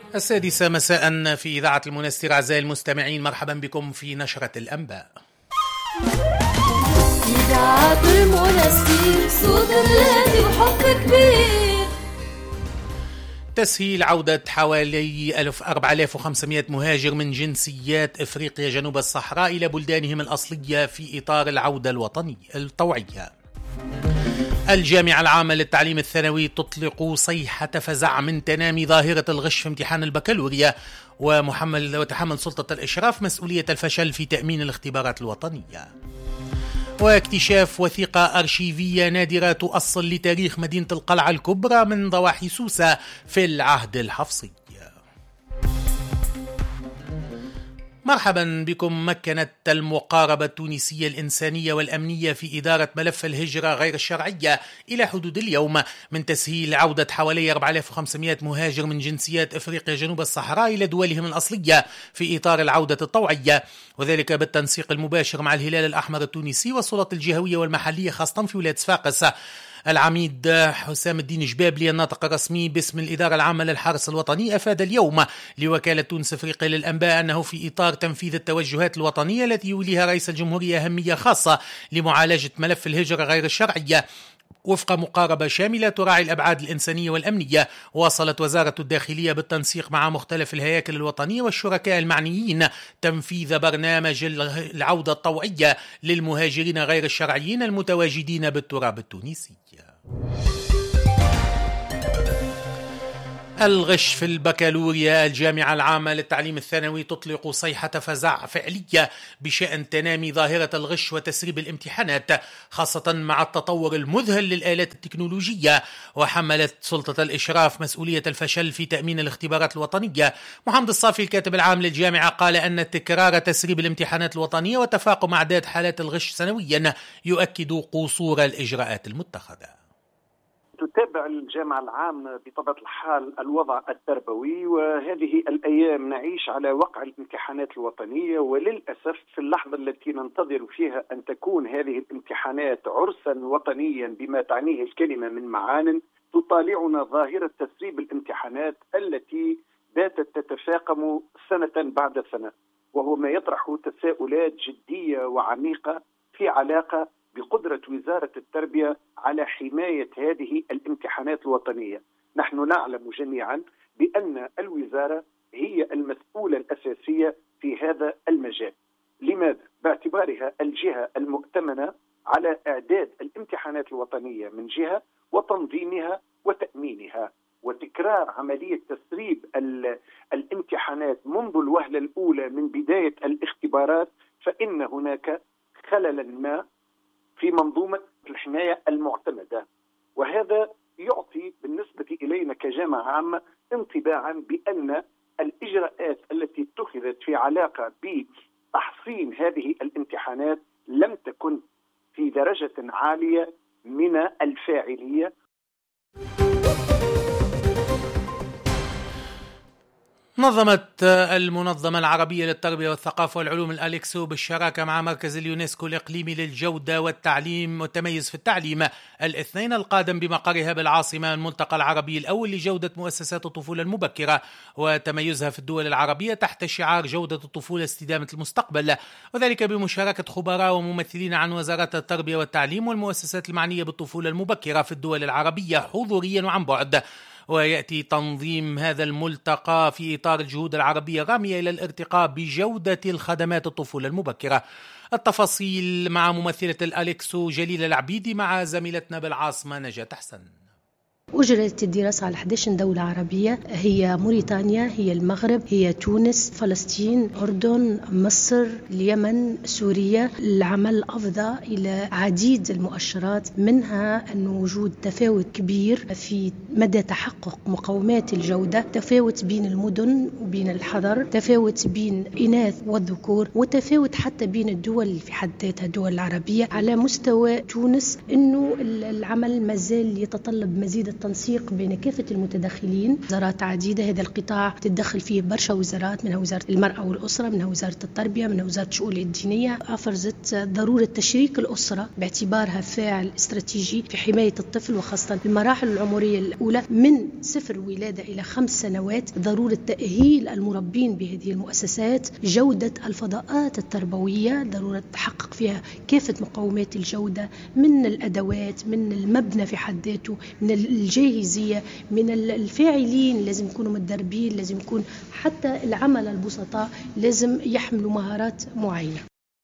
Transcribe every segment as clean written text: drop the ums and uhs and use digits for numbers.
السادسة مساء في إذاعة المنستير. أعزائي المستمعين، مرحبا بكم في نشرة الأنباء. إذاعة المنستير، صوت الذي وحب كبير. تسهيل عودة حوالي 4500 مهاجر من جنسيات إفريقيا جنوب الصحراء إلى بلدانهم الأصلية في إطار العودة الطوعية. الجامعة العامة للتعليم الثانوي تطلق صيحة فزع من تنامي ظاهرة الغش في امتحان البكالوريا، وتحمل سلطة الإشراف مسؤولية الفشل في تأمين الاختبارات الوطنية. واكتشاف وثيقة أرشيفية نادرة تؤصل لتاريخ مدينة القلعة الكبرى من ضواحي سوسة في العهد الحفصي. مرحبا بكم. مكنت المقاربة التونسية الإنسانية والأمنية في إدارة ملف الهجرة غير الشرعية إلى حدود اليوم من تسهيل عودة حوالي 4500 مهاجر من جنسيات إفريقيا جنوب الصحراء إلى دولهم الأصلية في إطار العودة الطوعية، وذلك بالتنسيق المباشر مع الهلال الأحمر التونسي والسلطات الجهوية والمحلية خاصة في ولاية صفاقس. العميد حسام الدين جبابلي الناطق الرسمي باسم الإدارة العامة للحرس الوطني أفاد اليوم لوكالة تونس أفريقيا للأنباء أنه في إطار تنفيذ التوجهات الوطنية التي يوليها رئيس الجمهورية أهمية خاصة لمعالجة ملف الهجرة غير الشرعية وفق مقاربة شاملة تراعي الأبعاد الإنسانية والأمنية، واصلت وزارة الداخلية بالتنسيق مع مختلف الهياكل الوطنية والشركاء المعنيين تنفيذ برنامج العودة الطوعية للمهاجرين غير الشرعيين المتواجدين بالتراب التونسي. الغش في البكالوريا. الجامعة العامة للتعليم الثانوي تطلق صيحة فزع فعلية بشأن تنامي ظاهرة الغش وتسريب الامتحانات، خاصة مع التطور المذهل للآلات التكنولوجية، وحملت سلطة الإشراف مسؤولية الفشل في تأمين الاختبارات الوطنية. محمد الصافي الكاتب العام للجامعة قال أن تكرار تسريب الامتحانات الوطنية وتفاقم أعداد حالات الغش سنويا يؤكد قصور الإجراءات المتخذة. تتابع الجامعة العامة بطبيعة الحال الوضع التربوي، وهذه الأيام نعيش على وقع الامتحانات الوطنية، وللأسف في اللحظة التي ننتظر فيها أن تكون هذه الامتحانات عرسا وطنيا بما تعنيه الكلمة من معان، تطالعنا ظاهرة تسريب الامتحانات التي باتت تتفاقم سنة بعد سنة، وهو ما يطرح تساؤلات جدية وعميقة في علاقة بقدرة وزارة التربية على حماية هذه الامتحانات الوطنية. نحن نعلم جميعا بأن الوزارة هي المسؤولة الأساسية في هذا المجال. لماذا؟ باعتبارها الجهة المؤتمنة على إعداد الامتحانات الوطنية من جهة، وتنظيمها وتأمينها، وتكرار عملية تسريب الامتحانات منذ الوهلة الأولى من بداية الاختبارات، فإن هناك خللا ما في منظومة الحماية المعتمدة، وهذا يعطي بالنسبة إلينا كجامعة عامة انطباعا بأن الإجراءات التي اتخذت في علاقة بتحصين هذه الامتحانات لم تكن في درجة عالية من الفاعلية. نظمت المنظمة العربية للتربية والثقافة والعلوم الأليكسو بالشراكة مع مركز اليونسكو الإقليمي للجودة والتعليم والتميز في التعليم الاثنين القادم بمقرها بالعاصمة الملتقى العربي الأول لجودة مؤسسات الطفولة المبكرة وتميزها في الدول العربية تحت شعار جودة الطفولة استدامة المستقبل، وذلك بمشاركة خبراء وممثلين عن وزارات التربية والتعليم والمؤسسات المعنية بالطفولة المبكرة في الدول العربية حضوريا وعن بعد. ويأتي تنظيم هذا الملتقى في إطار الجهود العربية الرامية إلى الارتقاء بجودة الخدمات الطفولة المبكرة. التفاصيل مع ممثلة الأليكسو جليلة العبيدي مع زميلتنا بالعاصمة نجاة حسن. أجرت الدراسة على 11 دولة عربية، هي موريتانيا، هي المغرب، هي تونس، فلسطين، أردن، مصر، اليمن، سوريا. العمل أفضى إلى عديد المؤشرات، منها أن وجود تفاوت كبير في مدى تحقق مقومات الجودة، تفاوت بين المدن وبين الحضر، تفاوت بين إناث والذكور، وتفاوت حتى بين الدول في حد ذاتها الدول العربية. على مستوى تونس أنه العمل مازال يتطلب مزيد التنسيق بين كافة المتدخلين، وزارات عديدة. هذا القطاع تتدخل فيه برشا وزارات، منها وزارة المرأة والأسرة، منها وزارة التربية، منها وزارة الشؤون الدينية. أفرزت ضرورة تشريك الأسرة باعتبارها فاعل استراتيجي في حماية الطفل، وخاصة في المراحل العمرية الأولى من 0 ولادة إلى 5 سنوات. ضرورة تأهيل المربين بهذه المؤسسات، جودة الفضاءات التربوية ضرورة تحقق فيها كافة مقومات الجودة، من الأدوات، من المبنى في حد ذاته، من الجاهزية، من الفاعلين لازم يكونوا متدربين، لازم يكون حتى العمل البسطاء لازم يحملوا مهارات معينة.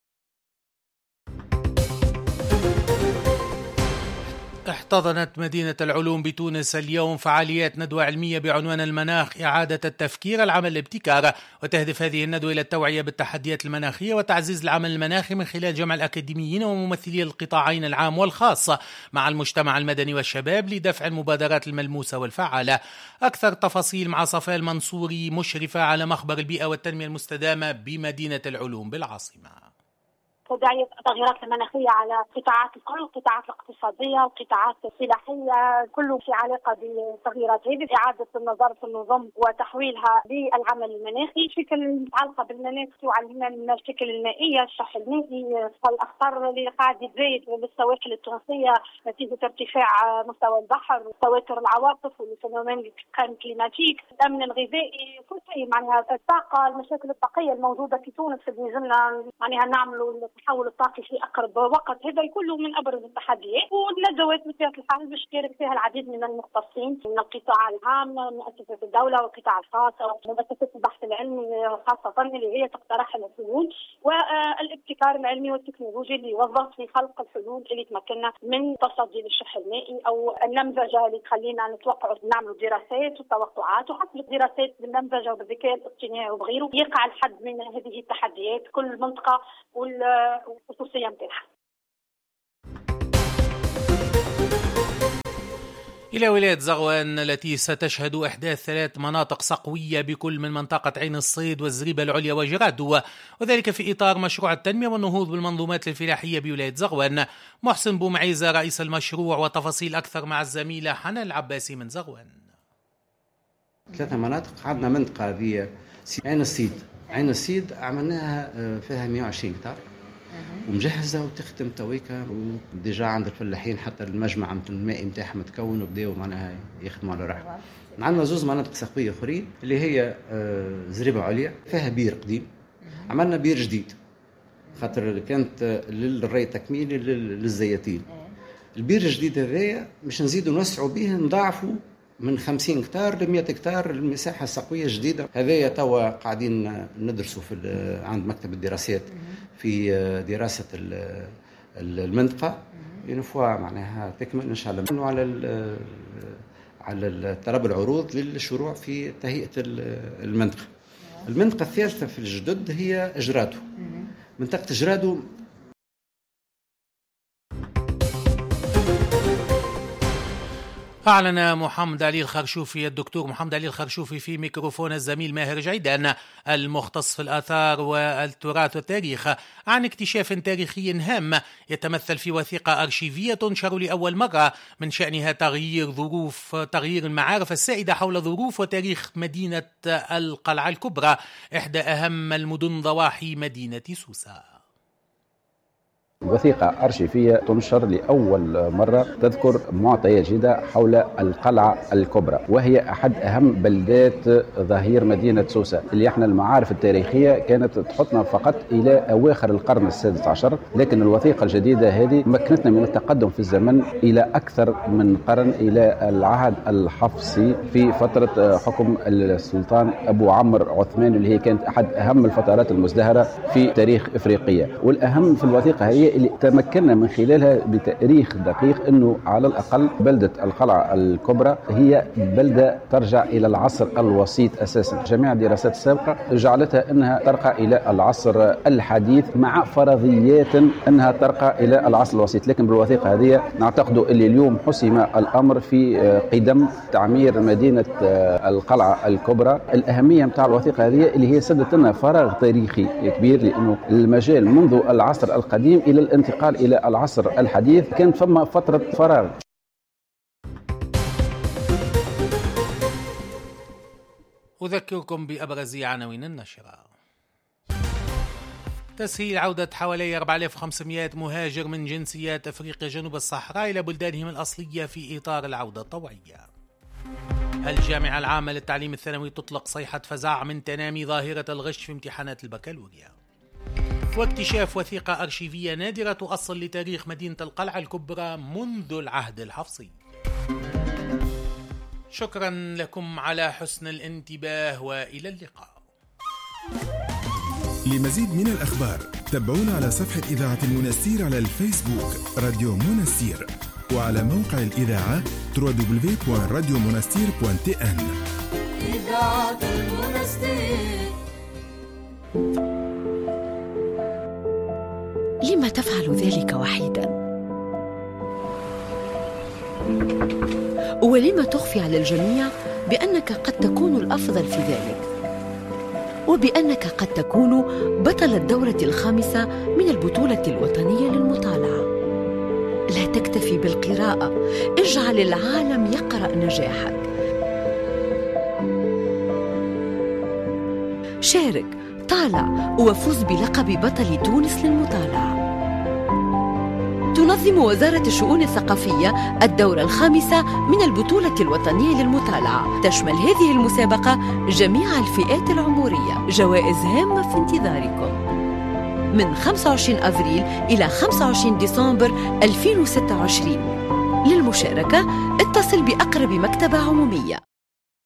احتضنت مدينة العلوم بتونس اليوم فعاليات ندوة علمية بعنوان المناخ إعادة التفكير العمل الابتكار، وتهدف هذه الندوة إلى التوعية بالتحديات المناخية وتعزيز العمل المناخي من خلال جمع الأكاديميين وممثلي القطاعين العام والخاص مع المجتمع المدني والشباب لدفع المبادرات الملموسة والفعالة. أكثر تفاصيل مع صفاء المنصوري، مشرفة على مخبر البيئة والتنمية المستدامة بمدينة العلوم بالعاصمة. تداعيات التغيرات المناخية على قطاعات الكل، القطاعات الاقتصادية والقطاعات الفلاحية، كله في علاقة بالتغييرات هذه، إعادة النظر في النظم وتحويلها للعمل المناخي، شكل متعلقة بالمناخ وعلى المشاكل المائية، الشح المائي، الأخطار اللي قاعد يتزايد بالسواحل التونسية نتيجة ارتفاع مستوى البحر، تواتر العواصف والفينومين الكليماتيك، الأمن الغذائي، كل شيء معناها الطاقة، المشاكل الطاقية الموجودة في تونس اللي يجلنا معناها نعملوا التحول الطاقي في أقرب وقت. هذا كله من أبرز التحديات، والندوات بطبيعة الحال بيشارك فيها العديد من المختصين من القطاع العام، مؤسسات الدولة والقطاع الخاص ومؤسسات البحث العلمي خاصة اللي هي تقترح الحلول، والابتكار العلمي والتكنولوجي اللي يوظف في خلق الحلول اللي تمكننا من تصدي للشح المائي أو النمذجة اللي تخلينا نتوقع نعمل دراسات وتوقعات، وحسب الدراسات بالنمذجة وبالذكاء الاصطناعي وبغيره يقع الحد من هذه التحديات كل منطقة والخصوصية متاعها. إلى ولاية زغوان التي ستشهد إحداث 3 مناطق صقوية بكل من منطقة عين الصيد والزريبة العليا وجرادو، وذلك في إطار مشروع التنمية والنهوض بالمنظومات الفلاحية بولاية زغوان. محسن بومعيزة رئيس المشروع، وتفاصيل أكثر مع الزميلة حنان العباسي من زغوان. 3 مناطق. عندنا منطقة هذه عين الصيد. عين الصيد عملناها فيها 120 هكتار ومجهزة وتخدم تويكا، وديجا عند الفلاحين حتى المجمع المائي نتاعها متكون وبداوا معناها يخدموا على روحهم. عندنا 2 مناطق سقوية أخرين اللي هي زريبة عليا فيها بير قديم، عملنا بير جديد خاطر كانت للري تكميلي للزيتين. البير الجديد هذايا مش نزيدوا نوسعوا به، نضاعفوا من 50 هكتار ل 100 هكتار المساحة السقوية الجديدة. هذايا توا قاعدين ندرسوا عند مكتب الدراسات في دراسة المنطقة ينفوا معناها تكمل إن شاء الله على طلب العروض للشروع في تهيئة المنطقة. المنطقة الثالثة في الجدد هي جرادو. منطقة جرادو أعلن محمد علي الخرشوفي، الدكتور محمد علي الخرشوفي في ميكروفون الزميل ماهر جيدان المختص في الآثار والتراث والتاريخ عن اكتشاف تاريخي هام يتمثل في وثيقة أرشيفية تنشر لأول مرة من شأنها تغيير المعارف السائدة حول ظروف وتاريخ مدينة القلعة الكبرى، إحدى أهم المدن ضواحي مدينة سوسة. وثيقة أرشيفية تنشر لأول مرة تذكر معطيات جديدة حول القلعة الكبرى، وهي أحد أهم بلدات ظهير مدينة سوسة اللي احنا المعارف التاريخية كانت تحطنا فقط إلى أواخر القرن ال16، لكن الوثيقة الجديدة هذه مكنتنا من التقدم في الزمن إلى أكثر من قرن، إلى العهد الحفصي في فترة حكم السلطان أبو عمرو عثمان اللي هي كانت أحد أهم الفترات المزدهرة في تاريخ إفريقيا. والأهم في الوثيقة هي اللي تمكنا من خلالها بتاريخ دقيق أنه على الأقل بلدة القلعة الكبرى هي بلدة ترجع إلى العصر الوسيط أساسا. جميع الدراسات السابقة جعلتها أنها ترقى إلى العصر الحديث مع فرضيات أنها ترقى إلى العصر الوسيط، لكن بالوثيقة هذه نعتقد اللي اليوم حسم الأمر في قدم تعمير مدينة القلعة الكبرى. الأهمية متاع الوثيقة هذه اللي هي سدت لنا فراغ تاريخي كبير، لأنه المجال منذ العصر القديم إلى الانتقال إلى العصر الحديث كانت فما فترة فراغ. أذكركم بأبرز عناوين النشرة. تسهيل عودة حوالي 4500 مهاجر من جنسيات أفريقيا جنوب الصحراء إلى بلدانهم الأصلية في إطار العودة الطوعية. الجامعة العامة للتعليم الثانوي تطلق صيحة فزع من تنامي ظاهرة الغش في امتحانات البكالوريا. واكتشاف وثيقة أرشيفية نادرة تؤصل لتاريخ مدينة القلعة الكبرى منذ العهد الحفصي. شكرا لكم على حسن الانتباه وإلى اللقاء. لمزيد من الأخبار تابعونا على صفحة إذاعة المنستير على الفيسبوك راديو منستير، وعلى موقع الإذاعة www.radiomonastir.tn. إذاعة المنستير. لما تفعل ذلك وحيدا؟ ولما تخفي على الجميع بأنك قد تكون الأفضل في ذلك، وبأنك قد تكون بطل الدورة 5 من البطولة الوطنية للمطالعة؟ لا تكتفي بالقراءة، اجعل العالم يقرأ نجاحك. شارك، طالع، وفوز بلقب بطل تونس للمطالعة. تنظم وزارة الشؤون الثقافية الدورة 5 من البطولة الوطنية للمطالعة. تشمل هذه المسابقة جميع الفئات العمرية. جوائز هامة في انتظاركم من 25 أفريل إلى 25 ديسمبر 2026. للمشاركة اتصل بأقرب مكتبة عمومية.